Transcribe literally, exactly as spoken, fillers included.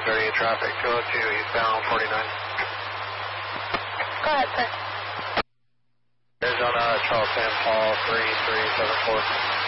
thirty in traffic, two oh two eastbound forty-nine. Go ahead, sir. Arizona, Charles Sam Paul, three three seven four.